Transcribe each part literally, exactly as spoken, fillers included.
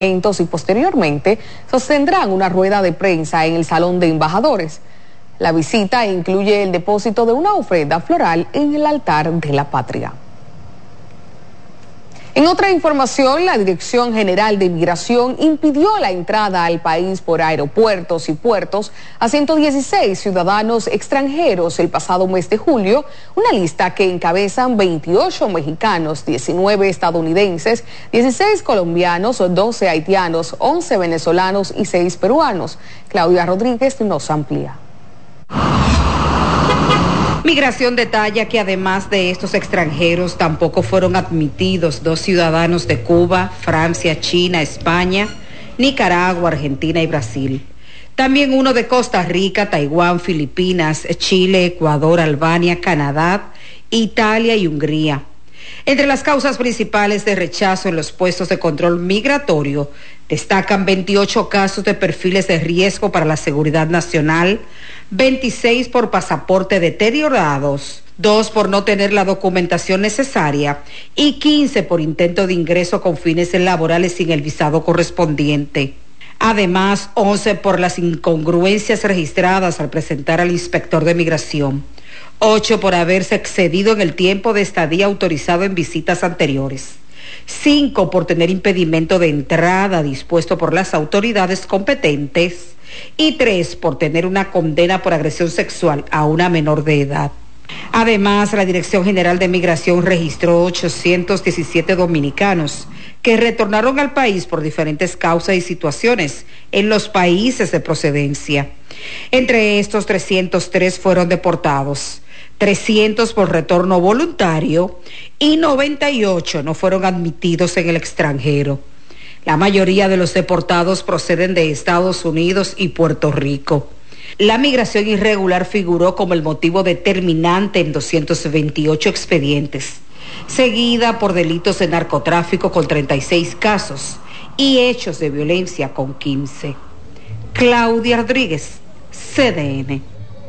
y posteriormente sostendrán una rueda de prensa en el Salón de Embajadores. La visita incluye el depósito de una ofrenda floral en el altar de la patria. En otra información, la Dirección General de Migración impidió la entrada al país por aeropuertos y puertos a ciento dieciséis ciudadanos extranjeros el pasado mes de julio, una lista que encabezan veintiocho mexicanos, diecinueve estadounidenses, dieciséis colombianos, doce haitianos, once venezolanos y seis peruanos. Claudia Rodríguez nos amplía. Migración detalla que además de estos extranjeros tampoco fueron admitidos dos ciudadanos de Cuba, Francia, China, España, Nicaragua, Argentina y Brasil. También uno de Costa Rica, Taiwán, Filipinas, Chile, Ecuador, Albania, Canadá, Italia y Hungría. Entre las causas principales de rechazo en los puestos de control migratorio destacan veintiocho casos de perfiles de riesgo para la seguridad nacional, veintiséis por pasaporte deteriorados, dos por no tener la documentación necesaria y quince por intento de ingreso con fines laborales sin el visado correspondiente. Además, once por las incongruencias registradas al presentar al inspector de migración, ocho por haberse excedido en el tiempo de estadía autorizado en visitas anteriores, cinco por tener impedimento de entrada dispuesto por las autoridades competentes y tres por tener una condena por agresión sexual a una menor de edad. Además, la Dirección General de Migración registró ochocientos diecisiete dominicanos que retornaron al país por diferentes causas y situaciones en los países de procedencia. Entre estos, trescientos tres fueron deportados, trescientos por retorno voluntario y noventa y ocho no fueron admitidos en el extranjero. La mayoría de los deportados proceden de Estados Unidos y Puerto Rico. La migración irregular figuró como el motivo determinante en doscientos veintiocho expedientes, seguida por delitos de narcotráfico con treinta y seis casos y hechos de violencia con quince. Claudia Rodríguez, C D N.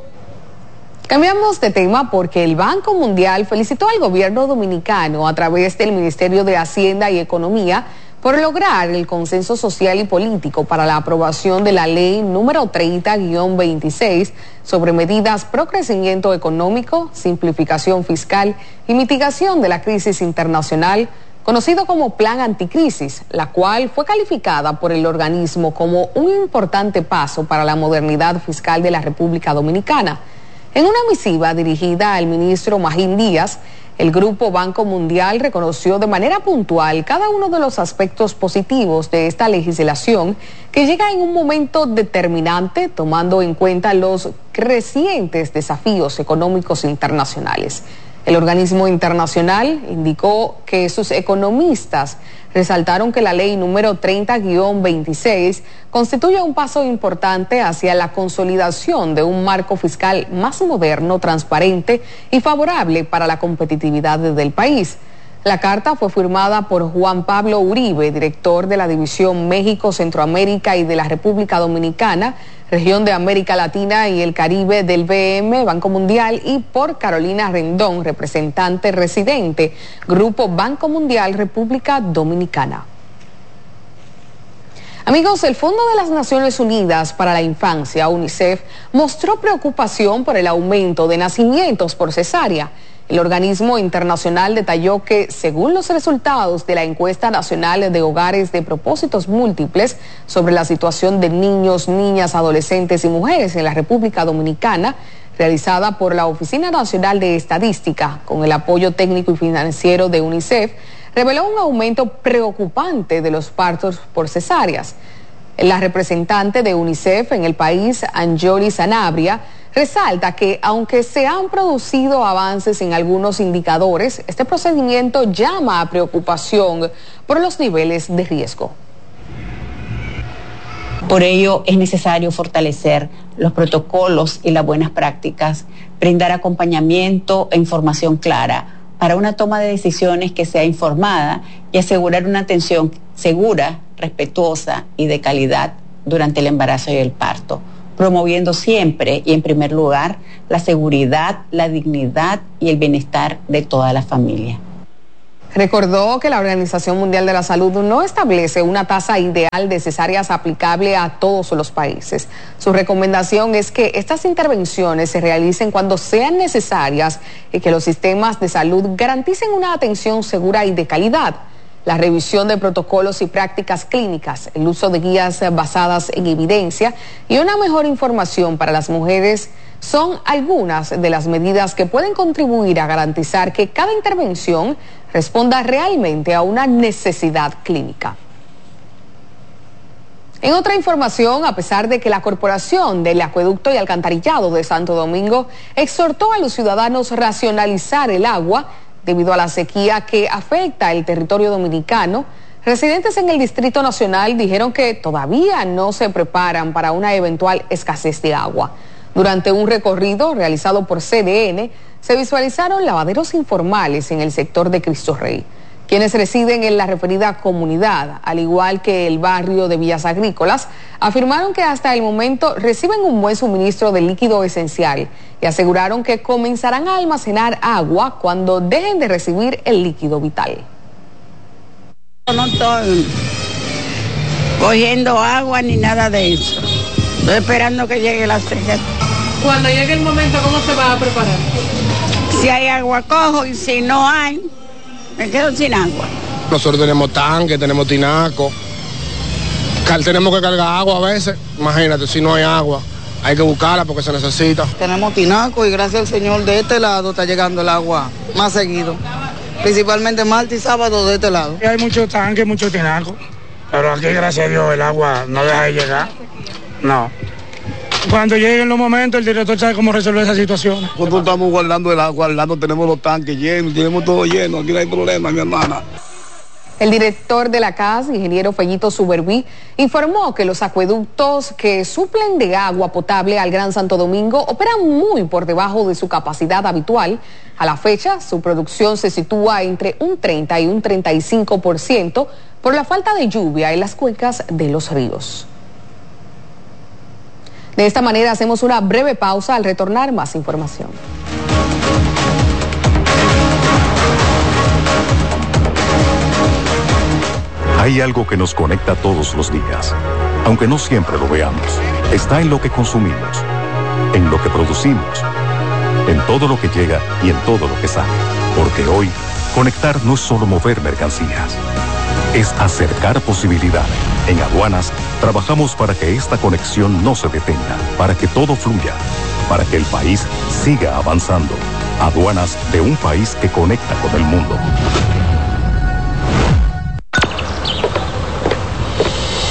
Cambiamos de tema porque el Banco Mundial felicitó al gobierno dominicano a través del Ministerio de Hacienda y Economía por lograr el consenso social y político para la aprobación de la ley número treinta guión veintiséis sobre medidas pro crecimiento económico, simplificación fiscal y mitigación de la crisis internacional, conocido como Plan Anticrisis, la cual fue calificada por el organismo como un importante paso para la modernidad fiscal de la República Dominicana. En una misiva dirigida al ministro Magín Díaz, el Grupo Banco Mundial reconoció de manera puntual cada uno de los aspectos positivos de esta legislación que llega en un momento determinante tomando en cuenta los crecientes desafíos económicos internacionales. El organismo internacional indicó que sus economistas resaltaron que la ley número treinta guión veintiséis constituye un paso importante hacia la consolidación de un marco fiscal más moderno, transparente y favorable para la competitividad del país. La carta fue firmada por Juan Pablo Uribe, director de la División México, Centroamérica y de la República Dominicana, región de América Latina y el Caribe del B M, Banco Mundial, y por Carolina Rendón, representante residente, Grupo Banco Mundial, República Dominicana. Amigos, el Fondo de las Naciones Unidas para la Infancia, UNICEF, mostró preocupación por el aumento de nacimientos por cesárea. El organismo internacional detalló que, según los resultados de la encuesta nacional de hogares de propósitos múltiples sobre la situación de niños, niñas, adolescentes y mujeres en la República Dominicana, realizada por la Oficina Nacional de Estadística, con el apoyo técnico y financiero de UNICEF, reveló un aumento preocupante de los partos por cesáreas. La representante de UNICEF en el país, Anjoli Sanabria, resalta que aunque se han producido avances en algunos indicadores, este procedimiento llama a preocupación por los niveles de riesgo. Por ello es necesario fortalecer los protocolos y las buenas prácticas, brindar acompañamiento e información clara para una toma de decisiones que sea informada y asegurar una atención segura, respetuosa y de calidad durante el embarazo y el parto, promoviendo siempre y en primer lugar la seguridad, la dignidad y el bienestar de toda la familia. Recordó que la Organización Mundial de la Salud no establece una tasa ideal de cesáreas aplicable a todos los países. Su recomendación es que estas intervenciones se realicen cuando sean necesarias y que los sistemas de salud garanticen una atención segura y de calidad. La revisión de protocolos y prácticas clínicas, el uso de guías basadas en evidencia y una mejor información para las mujeres son algunas de las medidas que pueden contribuir a garantizar que cada intervención responda realmente a una necesidad clínica. En otra información, a pesar de que la Corporación del Acueducto y Alcantarillado de Santo Domingo exhortó a los ciudadanos a racionalizar el agua debido a la sequía que afecta el territorio dominicano, residentes en el Distrito Nacional dijeron que todavía no se preparan para una eventual escasez de agua. Durante un recorrido realizado por C D N, se visualizaron lavaderos informales en el sector de Cristo Rey. Quienes residen en la referida comunidad, al igual que el barrio de Villas Agrícolas, afirmaron que hasta el momento reciben un buen suministro de líquido esencial y aseguraron que comenzarán a almacenar agua cuando dejen de recibir el líquido vital. No estoy cogiendo agua ni nada de eso. Estoy esperando que llegue la sequía. Cuando llegue el momento, ¿cómo se va a preparar? Si hay agua, cojo, y si no hay, me quedo sin agua. Nosotros tenemos tanque, tenemos tinaco. Tenemos que cargar agua a veces. Imagínate, si no hay agua, hay que buscarla porque se necesita. Tenemos tinaco y gracias al Señor de este lado está llegando el agua más seguido. Principalmente martes y sábado de este lado. Hay mucho tanque, mucho tinaco, pero aquí gracias a Dios el agua no deja de llegar. No. Cuando lleguen los momentos, el director sabe cómo resolver esa situación. Nosotros estamos guardando el agua, guardando, tenemos los tanques llenos, tenemos todo lleno, aquí no hay problema, mi hermana. El director de la C A S, ingeniero Fellito Suberví, informó que los acueductos que suplen de agua potable al Gran Santo Domingo operan muy por debajo de su capacidad habitual. A la fecha, su producción se sitúa entre un treinta y un treinta y cinco por ciento por la falta de lluvia en las cuencas de los ríos. De esta manera hacemos una breve pausa. Al retornar, más información. Hay algo que nos conecta todos los días, aunque no siempre lo veamos. Está en lo que consumimos, en lo que producimos, en todo lo que llega y en todo lo que sale. Porque hoy, conectar no es solo mover mercancías, es acercar posibilidades. En Aduanas, trabajamos para que esta conexión no se detenga, para que todo fluya, para que el país siga avanzando. Aduanas de un país que conecta con el mundo.